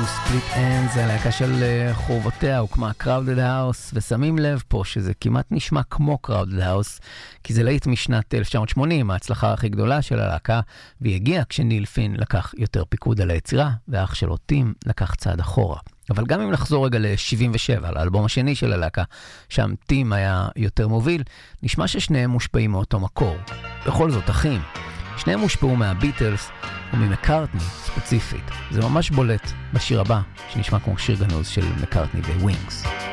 Split Ends, הלהקה של חורבותיה הוקמה Crowded House, ושמים לב פה שזה כמעט נשמע כמו Crowded House, כי זה להיט משנת 1980, ההצלחה הכי גדולה של הלהקה, והיא הגיעה כשניל פין לקח יותר פיקוד על היצירה, והאח שלו טים לקח צעד אחורה. אבל גם אם נחזור רגע ל-77, לאלבום השני של הלהקה, שם טים היה יותר מוביל, נשמע ששניהם מושפעים מאותו מקור. בכל זאת, אחים. שניהם הושפעו מהביטלס וממקארטני ספציפית. זה ממש בולט בשיר הבא, שנשמע כמו שיר גנוז של מקארטני ווינגס.